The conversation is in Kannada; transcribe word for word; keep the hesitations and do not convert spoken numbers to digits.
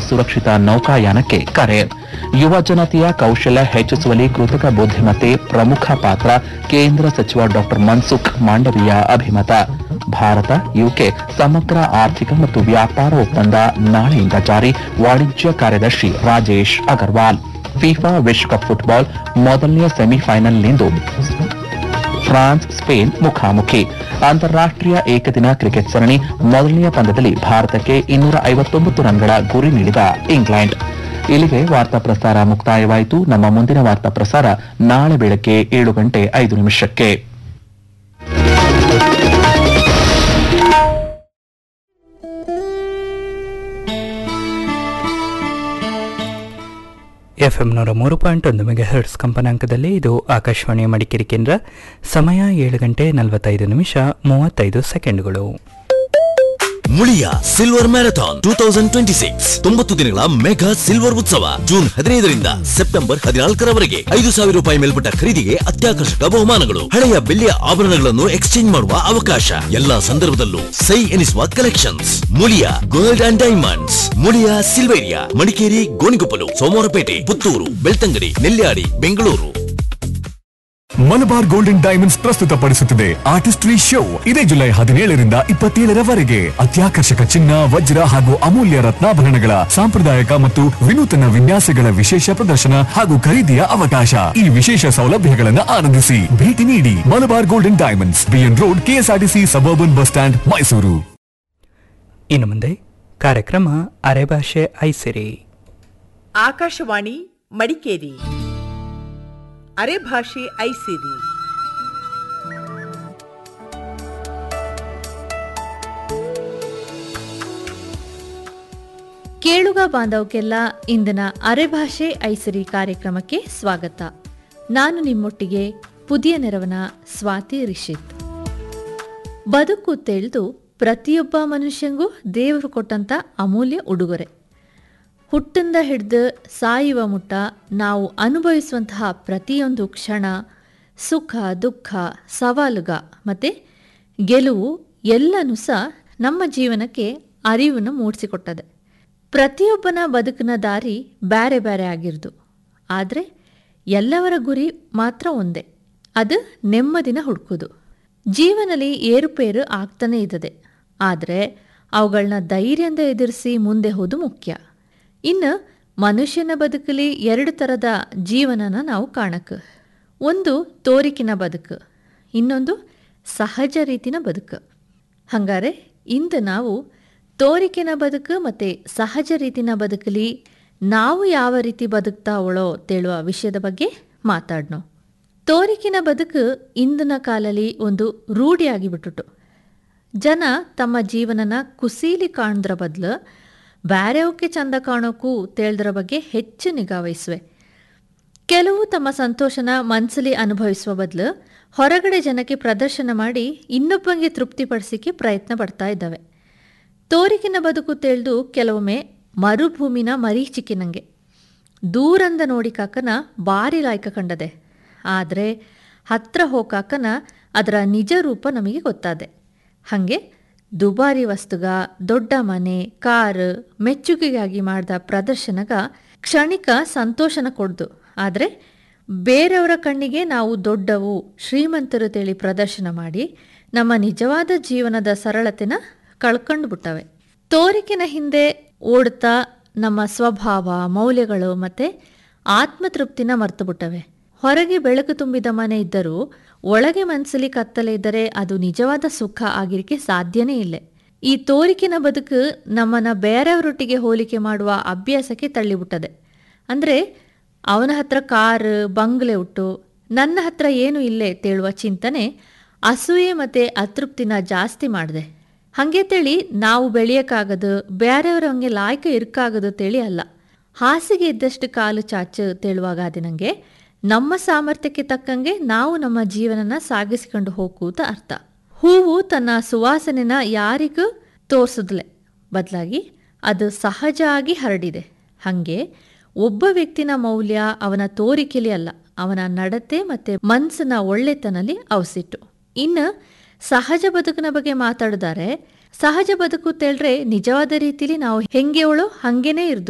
ಸುರಕ್ಷಿತ ನೌಕಾಯಾನಕ್ಕೆ ಕರೆ. ಯುವ ಜನತೆಯ ಕೌಶಲ್ಯ ಹೆಚ್ಚಿಸುವಲ್ಲಿ ಕೃತಕ ಬುದ್ಧಿಮತ್ತೆ ಪ್ರಮುಖ ಪಾತ್ರ. ಕೇಂದ್ರ ಸಚಿವ ಡಾ ಮನ್ಸುಖ್ ಮಾಂಡವೀಯ ಅಭಿಮತ. ಭಾರತ ಯುಕೆ ಸಮಗ್ರ ಆರ್ಥಿಕ ಮತ್ತು ವ್ಯಾಪಾರ ಒಪ್ಪಂದ ನಾಳೆಯಿಂದ ಜಾರಿ. ವಾಣಿಜ್ಯ ಕಾರ್ಯದರ್ಶಿ ರಾಜೇಶ್ ಅಗರ್ವಾಲ್. ಫಿಫಾ ವಿಶ್ವಕಪ್ ಫುಟ್ಬಾಲ್ ಮೊದಲನೆಯ ಸೆಮಿಫೈನಲ್ನಿಂದು ಫ್ರಾನ್ಸ್ ಸ್ಪೇನ್ ಮುಖಾಮುಖಿ. ಅಂತಾರಾಷ್ಟೀಯ ಏಕದಿನ ಕ್ರಿಕೆಟ್ ಸರಣಿ ಮೊದಲನೆಯ ಪಂದ್ಯದಲ್ಲಿ ಭಾರತಕ್ಕೆ ಇನ್ನೂರ ಐವತ್ತೊಂಬತ್ತು ರನ್ಗಳ ಗುರಿ ನೀಡಿದ ಇಂಗ್ಲೆಂಡ್. ಇಲ್ಲಿಗೆ ವಾರ್ತಾ ಪ್ರಸಾರ ಮುಕ್ತಾಯವಾಯಿತು. ನಮ್ಮ ಮುಂದಿನ ವಾರ್ತಾ ಪ್ರಸಾರ ನಾಳೆ ಬೆಳಗ್ಗೆ ಏಳು ಗಂಟೆ ಐದು ನಿಮಿಷಕ್ಕೆ. ಎಫ್ಎಂ ನೂರ ಮೂರು ಪಾಯಿಂಟ್ ಒಂದು ಮೆಗಾ ಹರ್ಟ್ಸ್ ಕಂಪನಾಂಕದಲ್ಲಿ ಇದು ಆಕಾಶವಾಣಿ ಮಡಿಕೇರಿ ಕೇಂದ್ರ. ಸಮಯ ಏಳು ಗಂಟೆ ನಲವತ್ತೈದು ನಿಮಿಷ ಮೂವತ್ತೈದು ಸೆಕೆಂಡ್ಗಳು. Muliya silver marathon two thousand twenty six ತೊಂಬತ್ತು ದಿನಗಳ ಮೆಗಾ ಸಿಲ್ವರ್ ಉತ್ಸವ ಜೂನ್ ಹದಿನೈದರಿಂದ ಸೆಪ್ಟೆಂಬರ್ ಹದಿನಾಲ್ಕರವರೆಗೆ. ಐದು ಸಾವಿರ ರೂಪಾಯಿ ಮೇಲ್ಪಟ್ಟ ಖರೀದಿಗೆ ಅತ್ಯಾಕರ್ಷಕ ಬಹುಮಾನಗಳು, ಹಳೆಯ ಬೆಳ್ಳಿಯ ಆಭರಣಗಳನ್ನು ಎಕ್ಸ್ಚೇಂಜ್ ಮಾಡುವ ಅವಕಾಶ, ಎಲ್ಲಾ ಸಂದರ್ಭದಲ್ಲೂ ಸೈ ಎನಿಸುವ collections. Muliya gold and diamonds, Muliya Silveria, Madikeri, Gonikoppal, Somwarpet, Puttur, Belthangady, Nelyadi, Bengaluru. Malabar golden diamonds ಪ್ರಸ್ತುತಪಡಿಸುತ್ತದೆ ಆರ್ಟಿಸ್ಟ್ರಿ ಶೋ. ಇದೇ ಜುಲೈ ಹದಿನೇಳರಿಂದ ಇಪ್ಪತ್ತೇಳರವರೆಗೆ ಅತ್ಯಾಕರ್ಷಕ ಚಿನ್ನ, ವಜ್ರ ಹಾಗೂ ಅಮೂಲ್ಯ ರತ್ನಾಭರಣಗಳ ಸಾಂಪ್ರದಾಯಿಕ ಮತ್ತು ವಿನೂತನ ವಿನ್ಯಾಸಗಳ ವಿಶೇಷ ಪ್ರದರ್ಶನ ಹಾಗೂ ಖರೀದಿಯ ಅವಕಾಶ. ಈ ವಿಶೇಷ ಸೌಲಭ್ಯಗಳನ್ನು ಆನಂದಿಸಿ. ಭೇಟಿ ನೀಡಿ Malabar golden diamonds, B N road, KSRTC suburban bus stand, Mysuru. ಇನ್ನು ಮುಂದೆ ಕಾರ್ಯಕ್ರಮ ಅರೆಭಾಷೆ ಐಸಿರಿ. ಆಕಾಶವಾಣಿ ಮಡಿಕೇರಿ ಅರೆಭಾಷೆ ಐಸಿರಿ. ಕೇಳುಗ ಬಾಂಧವಕ್ಕೆಲ್ಲ ಇಂದಿನ ಅರೆಭಾಷೆ ಐಸಿರಿ ಕಾರ್ಯಕ್ರಮಕ್ಕೆ ಸ್ವಾಗತ. ನಾನು ನಿಮ್ಮೊಟ್ಟಿಗೆ ಪುದಿಯ ನೆರವನ ಸ್ವಾತಿ ರಿಷಿತ್. ಬದುಕು ತಿಳಿದು ಪ್ರತಿಯೊಬ್ಬ ಮನುಷ್ಯಂಗೂ ದೇವರು ಕೊಟ್ಟಂತ ಅಮೂಲ್ಯ ಉಡುಗೊರೆ. ಹುಟ್ಟಿಂದ ಹಿಡಿದು ಸಾಯುವ ಮುಟ್ಟ ನಾವು ಅನುಭವಿಸುವಂತಹ ಪ್ರತಿಯೊಂದು ಕ್ಷಣ, ಸುಖ ದುಃಖ, ಸವಾಲುಗ ಮತ್ತು ಗೆಲುವು ಎಲ್ಲನೂ ಸಹ ನಮ್ಮ ಜೀವನಕ್ಕೆ ಅರಿವನ್ನು ಮೂಡಿಸಿಕೊಟ್ಟದೆ. ಪ್ರತಿಯೊಬ್ಬನ ಬದುಕಿನ ದಾರಿ ಬೇರೆ ಬೇರೆ ಆಗಿರ್ದು, ಆದರೆ ಎಲ್ಲವರ ಗುರಿ ಮಾತ್ರ ಒಂದೇ, ಅದು ನೆಮ್ಮದಿನ ಹುಡುಕೋದು. ಜೀವನದಲ್ಲಿ ಏರುಪೇರು ಆಗ್ತಾನೇ ಇದ್ದದೆ, ಆದರೆ ಅವುಗಳನ್ನ ಧೈರ್ಯದಿಂದ ಎದುರಿಸಿ ಮುಂದೆ ಹೋದು ಮುಖ್ಯ. ಇನ್ನು ಮನುಷ್ಯನ ಬದುಕಲಿ ಎರಡು ಥರದ ಜೀವನನ ನಾವು ಕಾಣಕ್ಕೆ. ಒಂದು ತೋರಿಕಿನ ಬದುಕು, ಇನ್ನೊಂದು ಸಹಜ ರೀತಿನ ಬದುಕು. ಹಂಗಾರೆ ಇಂದು ನಾವು ತೋರಿಕಿನ ಬದುಕು ಮತ್ತು ಸಹಜ ರೀತಿನ ಬದುಕಲಿ ನಾವು ಯಾವ ರೀತಿ ಬದುಕ್ತಾವಳೋ ತೇಳುವ ವಿಷಯದ ಬಗ್ಗೆ ಮಾತಾಡೋಣ. ತೋರಿಕಿನ ಬದುಕು ಇಂದಿನ ಕಾಲಲ್ಲಿ ಒಂದು ರೂಢಿಯಾಗಿಬಿಟ್ಟು ಜನ ತಮ್ಮ ಜೀವನನ ಕುಸೀಲಿ ಕಾಣದ್ರ ಬದಲು ಬ್ಯಾರೆಯವಕ್ಕೆ ಚಂದ ಕಾಣೋಕ್ಕೂ ತೇಳ್ದ್ರ ಬಗ್ಗೆ ಹೆಚ್ಚು ನಿಗಾವಹಿಸುವೆ. ಕೆಲವು ತಮ್ಮ ಸಂತೋಷನ ಮನಸ್ಸಲ್ಲಿ ಅನುಭವಿಸುವ ಬದಲು ಹೊರಗಡೆ ಜನಕ್ಕೆ ಪ್ರದರ್ಶನ ಮಾಡಿ ಇನ್ನೊಬ್ಬಂಗೆ ತೃಪ್ತಿಪಡಿಸಿಕೆ ಪ್ರಯತ್ನ ಪಡ್ತಾ ಇದ್ದಾವೆ. ತೋರಿಕಿನ ಬದುಕು ತೇಳ್ದು ಕೆಲವೊಮ್ಮೆ ಮರುಭೂಮಿನ ಮರೀಚಿಕಿನಂಗೆ ದೂರಂದ ನೋಡಿಕಾಕನ ಭಾರಿ ಲಾಯ್ಕ ಕಂಡದೆ, ಆದರೆ ಹತ್ರ ಹೋಗಾಕನ ಅದರ ನಿಜ ರೂಪ ನಮಗೆ ಗೊತ್ತಾದೆ. ಹಾಗೆ ದುಬಾರಿ ವಸ್ತುಗ, ದೊಡ್ಡ ಮನೆ, ಕಾರು, ಮೆಚ್ಚುಗೆಗಾಗಿ ಮಾಡಿದ ಪ್ರದರ್ಶನಗ ಕ್ಷಣಿಕ ಸಂತೋಷನ ಕೊಡ್ದು, ಆದರೆ ಬೇರೆಯವರ ಕಣ್ಣಿಗೆ ನಾವು ದೊಡ್ಡವು ಶ್ರೀಮಂತರು ತೇಳಿ ಪ್ರದರ್ಶನ ಮಾಡಿ ನಮ್ಮ ನಿಜವಾದ ಜೀವನದ ಸರಳತೆನ ಕಳ್ಕೊಂಡು ಬಿಟ್ಟವೆ. ತೋರಿಕಿನ ಹಿಂದೆ ಓಡ್ತಾ ನಮ್ಮ ಸ್ವಭಾವ, ಮೌಲ್ಯಗಳು ಮತ್ತು ಆತ್ಮತೃಪ್ತಿನ ಮರ್ತು ಬಿಟ್ಟವೆ. ಹೊರಗೆ ಬೆಳಕು ತುಂಬಿದ ಮನೆ ಇದ್ದರೂ ಒಳಗೆ ಮನಸ್ಸಲ್ಲಿ ಕತ್ತಲೆ ಇದ್ದರೆ ಅದು ನಿಜವಾದ ಸುಖ ಆಗಿರಿಕೆ ಸಾಧ್ಯನೇ ಇಲ್ಲ. ಈ ತೋರಿಕಿನ ಬದುಕು ನಮ್ಮನ್ನು ಬೇರೆಯವರೊಟ್ಟಿಗೆ ಹೋಲಿಕೆ ಮಾಡುವ ಅಭ್ಯಾಸಕ್ಕೆ ತಳ್ಳಿಬಿಟ್ಟದೆ. ಅಂದರೆ ಅವನ ಹತ್ರ ಕಾರು ಬಂಗ್ಲೆ ಉಟ್ಟು ನನ್ನ ಹತ್ರ ಏನೂ ಇಲ್ಲೇ ತೇಳುವ ಚಿಂತನೆ ಅಸೂಯೆ ಮತ್ತು ಅತೃಪ್ತಿನ ಜಾಸ್ತಿ ಮಾಡಿದೆ. ಹಾಗೆ ತೇಳಿ ನಾವು ಬೆಳೆಯೋಕ್ಕಾಗದು, ಬೇರೆಯವ್ರ ಹಂಗೆ ಲಾಯ್ಕ ಇರ್ಕಾಗದು ತೇಳಿ ಅಲ್ಲ. ಹಾಸಿಗೆ ಇದ್ದಷ್ಟು ಕಾಲು ಚಾಚು ತೇಳುವಾಗ ನಂಗೆ ನಮ್ಮ ಸಾಮರ್ಥ್ಯಕ್ಕೆ ತಕ್ಕಂಗೆ ನಾವು ನಮ್ಮ ಜೀವನನ ಸಾಗಿಸಿಕೊಂಡು ಹೋಗುವುದು ಅರ್ಥ. ಹೂವು ತನ್ನ ಸುವಾಸನೆನ ಯಾರಿಗೂ ತೋರಿಸೋದಿಲ್ಲ, ಬದಲಾಗಿ ಅದು ಸಹಜ ಆಗಿ ಹರಡಿದೆ. ಹಾಗೆ ಒಬ್ಬ ವ್ಯಕ್ತಿನ ಮೌಲ್ಯ ಅವನ ತೋರಿಕೆಲಿ ಅಲ್ಲ, ಅವನ ನಡತೆ ಮತ್ತು ಮನಸ್ಸಿನ ಒಳ್ಳೆತನಲ್ಲಿ ಅವಸಿಟ್ಟು. ಇನ್ನು ಸಹಜ ಬದುಕಿನ ಬಗ್ಗೆ ಮಾತಾಡಿದರೆ, ಸಹಜ ಬದುಕು ತೇಳ್ರೆ ನಿಜವಾದ ರೀತಿಲಿ ನಾವು ಹೆಂಗೆ ಅವಳು ಹಂಗೇನೆ ಇರ್ದು